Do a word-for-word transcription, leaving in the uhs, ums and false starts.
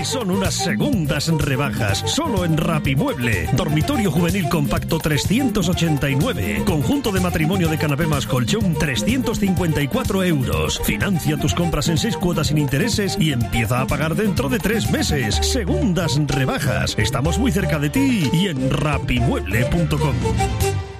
Y son unas segundas rebajas, solo en Rapimueble. Dormitorio juvenil compacto trescientos ochenta y nueve. Conjunto de matrimonio de canapé más colchón trescientos cincuenta y cuatro euros. Financia tus compras en seis cuotas sin intereses y empieza a pagar dentro de tres meses. Segundas rebajas. Estamos muy cerca de ti y en rapimueble punto com.